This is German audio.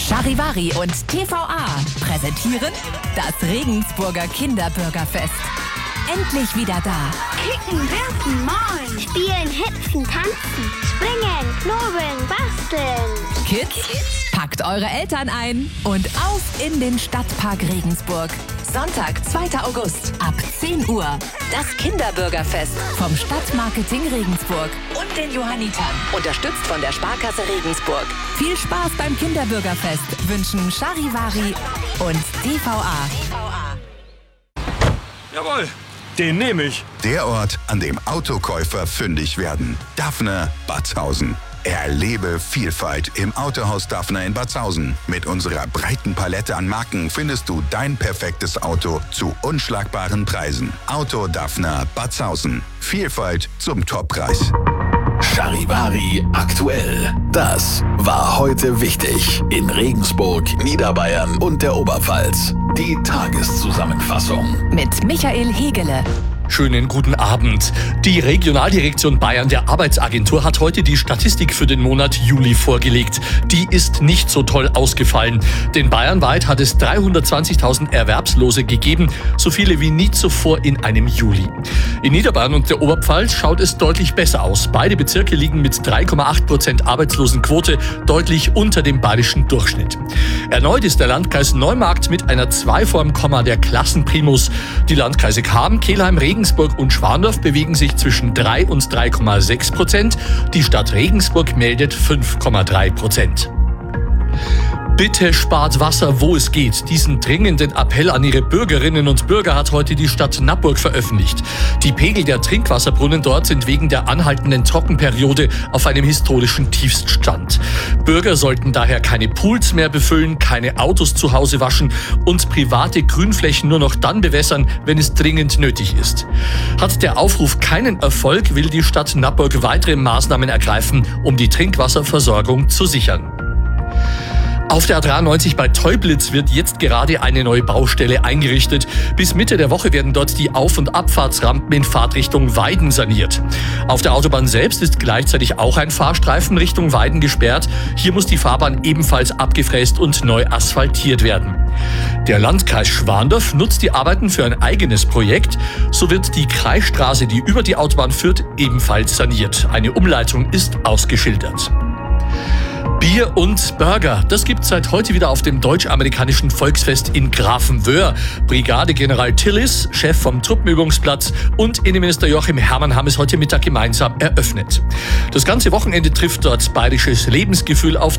Charivari und TVA präsentieren das Regensburger Kinderburgerfest. Endlich wieder da. Kicken, werfen, malen, spielen, hüpfen, tanzen, springen, knobeln, basteln. Kids, packt eure Eltern ein und auf in den Stadtpark Regensburg. Sonntag, 2. August ab 10 Uhr. Das Kinderburgerfest vom Stadtmarketing Regensburg und den Johannitern. Unterstützt von der Sparkasse Regensburg. Viel Spaß beim Kinderburgerfest wünschen Charivari und TVA. Jawohl, den nehme ich. Der Ort, an dem Autokäufer fündig werden. Daphne, Batzhausen. Erlebe Vielfalt im Autohaus Daphne in Batzhausen. Mit unserer breiten Palette an Marken findest du dein perfektes Auto zu unschlagbaren Preisen. Auto Daphne Batzhausen. Vielfalt zum Toppreis. Charivari aktuell. Das war heute wichtig in Regensburg, Niederbayern und der Oberpfalz. Die Tageszusammenfassung Mit Michael Hegele. Schönen guten Abend. Die Regionaldirektion Bayern der Arbeitsagentur hat heute die Statistik für den Monat Juli vorgelegt. Die ist nicht so toll ausgefallen, denn bayernweit hat es 320.000 Erwerbslose gegeben, so viele wie nie zuvor in einem Juli. In Niederbayern und der Oberpfalz schaut es deutlich besser aus. Beide Bezirke liegen mit 3,8% Arbeitslosenquote deutlich unter dem bayerischen Durchschnitt. Erneut ist der Landkreis Neumarkt mit einer 2 vorm Komma der Klassenprimus. Die Landkreise Cham, Kelheim, Regensburg und Schwandorf bewegen sich zwischen 3 und 3,6%. Die Stadt Regensburg meldet 5,3%. Bitte spart Wasser, wo es geht. Diesen dringenden Appell an ihre Bürgerinnen und Bürger hat heute die Stadt Nappburg veröffentlicht. Die Pegel der Trinkwasserbrunnen dort sind wegen der anhaltenden Trockenperiode auf einem historischen Tiefststand. Bürger sollten daher keine Pools mehr befüllen, keine Autos zu Hause waschen und private Grünflächen nur noch dann bewässern, wenn es dringend nötig ist. Hat der Aufruf keinen Erfolg, will die Stadt Nappburg weitere Maßnahmen ergreifen, um die Trinkwasserversorgung zu sichern. Auf der A93 bei Teublitz wird jetzt gerade eine neue Baustelle eingerichtet. Bis Mitte der Woche werden dort die Auf- und Abfahrtsrampen in Fahrtrichtung Weiden saniert. Auf der Autobahn selbst ist gleichzeitig auch ein Fahrstreifen Richtung Weiden gesperrt. Hier muss die Fahrbahn ebenfalls abgefräst und neu asphaltiert werden. Der Landkreis Schwandorf nutzt die Arbeiten für ein eigenes Projekt. So wird die Kreisstraße, die über die Autobahn führt, ebenfalls saniert. Eine Umleitung ist ausgeschildert. Bier und Burger, das gibt's seit heute wieder auf dem deutsch-amerikanischen Volksfest in Grafenwöhr. Brigadegeneral Tillis, Chef vom Truppenübungsplatz, und Innenminister Joachim Herrmann haben es heute Mittag gemeinsam eröffnet. Das ganze Wochenende trifft dort bayerisches Lebensgefühl auf.